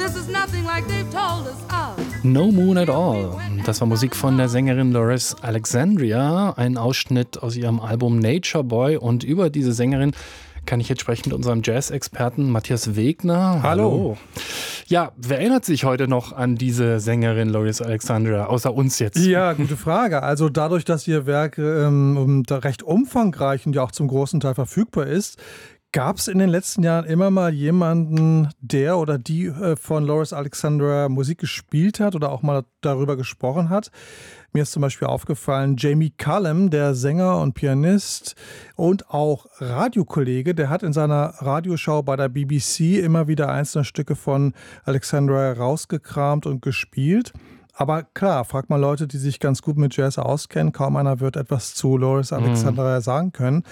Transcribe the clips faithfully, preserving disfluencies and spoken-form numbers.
this is nothing like they've told us of. No Moon at All. Das war Musik von der Sängerin Loris Alexandria, ein Ausschnitt aus ihrem Album Nature Boy. Und über diese Sängerin kann ich jetzt sprechen mit unserem Jazz-Experten Matthias Wegner. Hallo. Hallo. Ja, wer erinnert sich heute noch an diese Sängerin Loris Alexandria, außer uns jetzt? Ja, gute Frage. Also dadurch, dass ihr Werk ähm, recht umfangreich und ja auch zum großen Teil verfügbar ist, gab es in den letzten Jahren immer mal jemanden, der oder die äh, von Loris Alexandria Musik gespielt hat oder auch mal darüber gesprochen hat. Mir ist zum Beispiel aufgefallen, Jamie Cullum, der Sänger und Pianist und auch Radiokollege, der hat in seiner Radioshow bei der B B C immer wieder einzelne Stücke von Alexandria rausgekramt und gespielt. Aber klar, frag mal Leute, die sich ganz gut mit Jazz auskennen, kaum einer wird etwas zu Loris Alexandria mhm. sagen können.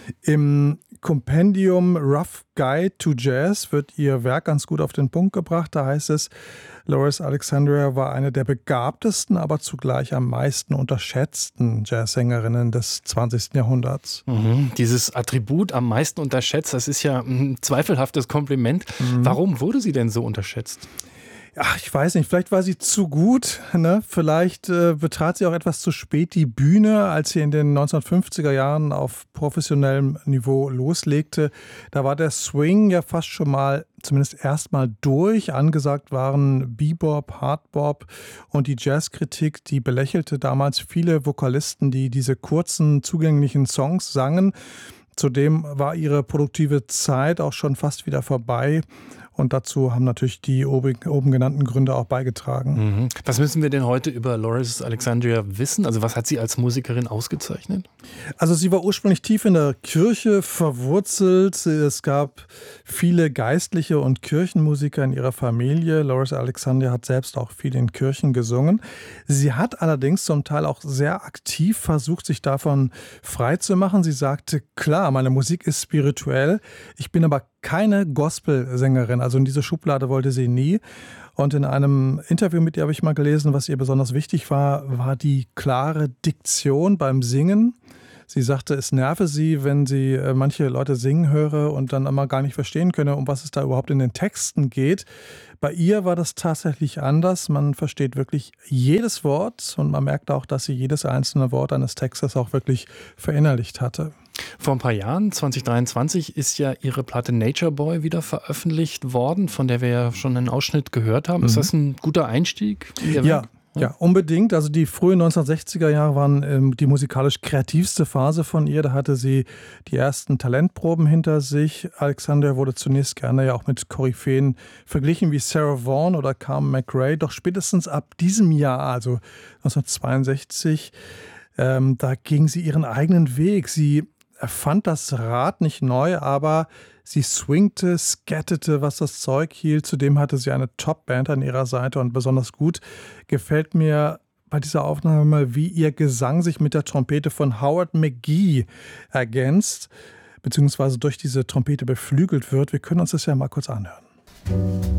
Im Kompendium Rough Guide to Jazz wird ihr Werk ganz gut auf den Punkt gebracht. Da heißt es, Loris Alexandria war eine der begabtesten, aber zugleich am meisten unterschätzten Jazzsängerinnen des zwanzigsten Jahrhunderts. Mhm. Dieses Attribut am meisten unterschätzt, das ist ja ein zweifelhaftes Kompliment. Mhm. Warum wurde sie denn so unterschätzt? Ach, ich weiß nicht, vielleicht war sie zu gut, ne? Vielleicht äh, betrat sie auch etwas zu spät die Bühne, als sie in den neunzehnhundertfünfziger Jahren auf professionellem Niveau loslegte. Da war der Swing ja fast schon mal, zumindest erstmal durch. Angesagt waren Bebop, Hardbop und die Jazzkritik, die belächelte damals viele Vokalisten, die diese kurzen, zugänglichen Songs sangen. Zudem war ihre produktive Zeit auch schon fast wieder vorbei. Und dazu haben natürlich die oben genannten Gründe auch beigetragen. Mhm. Was müssen wir denn heute über Loris Alexandria wissen? Also was hat sie als Musikerin ausgezeichnet? Also sie war ursprünglich tief in der Kirche verwurzelt. Es gab viele Geistliche und Kirchenmusiker in ihrer Familie. Loris Alexandria hat selbst auch viel in Kirchen gesungen. Sie hat allerdings zum Teil auch sehr aktiv versucht, sich davon frei zu machen. Sie sagte, klar, meine Musik ist spirituell, ich bin aber keine Gospelsängerin, also in diese Schublade wollte sie nie. Und in einem Interview mit ihr habe ich mal gelesen, was ihr besonders wichtig war, war die klare Diktion beim Singen. Sie sagte, es nerve sie, wenn sie manche Leute singen höre und dann immer gar nicht verstehen könne, um was es da überhaupt in den Texten geht. Bei ihr war das tatsächlich anders. Man versteht wirklich jedes Wort und man merkt auch, dass sie jedes einzelne Wort eines Textes auch wirklich verinnerlicht hatte. Vor ein paar Jahren, zwanzig dreiundzwanzig, ist ja ihre Platte Nature Boy wieder veröffentlicht worden, von der wir ja schon einen Ausschnitt gehört haben. Mhm. Ist das ein guter Einstieg in ihr Ja. Werk? Ja, unbedingt. Also die frühen neunzehnhundertsechziger Jahre waren ähm, die musikalisch kreativste Phase von ihr. Da hatte sie die ersten Talentproben hinter sich. Alexandria wurde zunächst gerne ja auch mit Koryphäen verglichen wie Sarah Vaughan oder Carmen McRae. Doch spätestens ab diesem Jahr, also neunzehnhundertzweiundsechzig, ähm, da ging sie ihren eigenen Weg. Sie erfand das Rad nicht neu, aber sie swingte, scattete, was das Zeug hielt. Zudem hatte sie eine Top-Band an ihrer Seite und besonders gut gefällt mir bei dieser Aufnahme mal, wie ihr Gesang sich mit der Trompete von Howard McGhee ergänzt, beziehungsweise durch diese Trompete beflügelt wird. Wir können uns das ja mal kurz anhören.